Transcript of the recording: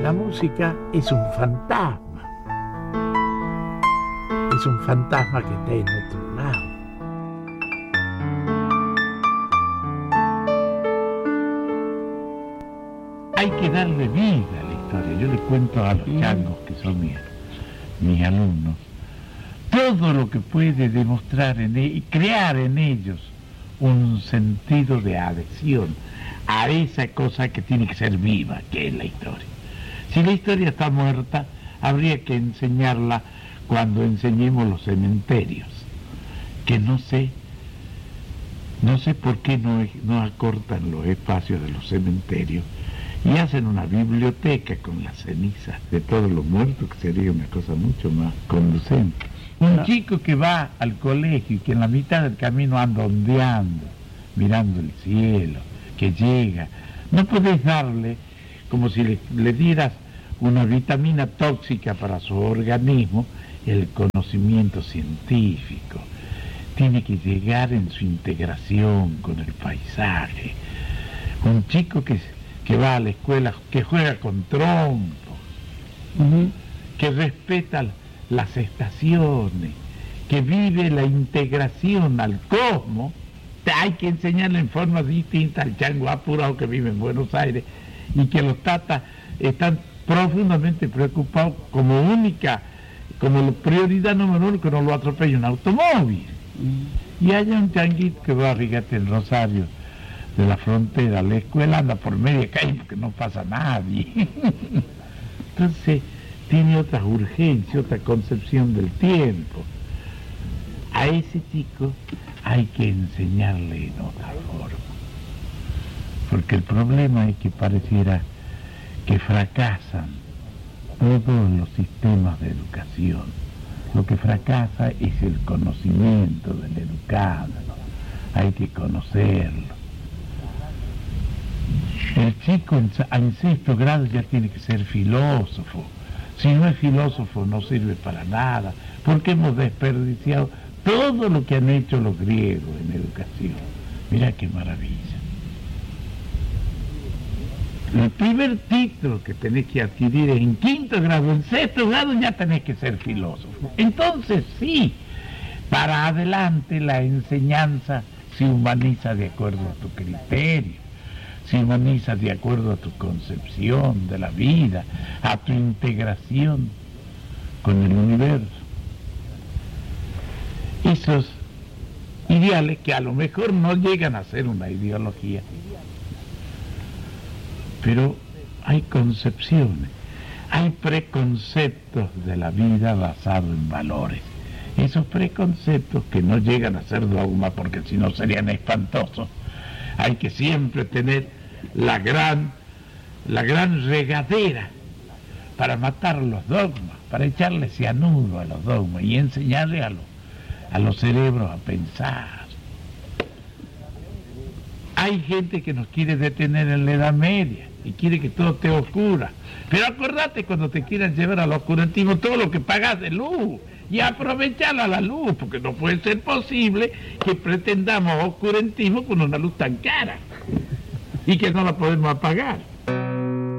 La música es un fantasma. Es un fantasma que está en otro lado. Hay que darle vida a la historia. Yo le cuento a los changos que son mis alumnos todo lo que puede demostrar y crear en ellos un sentido de adhesión a esa cosa que tiene que ser viva, que es la historia. Si la historia está muerta, habría que enseñarla cuando enseñemos los cementerios, que no sé por qué no acortan los espacios de los cementerios y hacen una biblioteca con las cenizas de todos los muertos, que sería una cosa mucho más conducente. Un chico que va al colegio y que en la mitad del camino anda ondeando, mirando el cielo, que llega, no podés darle como si le dieras una vitamina tóxica para su organismo, el conocimiento científico. Tiene que llegar en su integración con el paisaje. Un chico que va a la escuela, que juega con trompos, que respeta las estaciones, que vive la integración al cosmos. Hay que enseñarle en forma distinta al chango apurado que vive en Buenos Aires y que los tatas están profundamente preocupados como prioridad número uno que no lo atropelle un automóvil. Y hay un changuito que va, fíjate, en Rosario de la Frontera, la escuela anda por media calle porque no pasa nadie. Entonces tiene otras urgencias, otra concepción del tiempo. A ese chico hay que enseñarle en otra forma, porque el problema es que pareciera que fracasan todos los sistemas de educación. Lo que fracasa es el conocimiento del educado, hay que conocerlo. El chico en sexto grado ya tiene que ser filósofo. Si no es filósofo no sirve para nada, porque hemos desperdiciado todo lo que han hecho los griegos en educación. Mira qué maravilla. El primer título que tenés que adquirir es en quinto grado, en sexto grado ya tenés que ser filósofo. Entonces sí, para adelante la enseñanza se humaniza de acuerdo a tu criterio, se humaniza de acuerdo a tu concepción de la vida, a tu integración con el universo. Esos ideales que a lo mejor no llegan a ser una ideología, pero hay concepciones, hay preconceptos de la vida basados en valores. Esos preconceptos que no llegan a ser dogma porque si no serían espantosos. Hay que siempre tener la gran regadera para matar los dogmas, para echarle cianuro a los dogmas y enseñarle a los cerebros a pensar. Hay gente que nos quiere detener en la Edad Media y quiere que todo esté oscura. Pero acordate cuando te quieran llevar al oscurantismo todo lo que pagas de luz y aprovecharla la luz, porque no puede ser posible que pretendamos oscurantismo con una luz tan cara y que no la podemos apagar.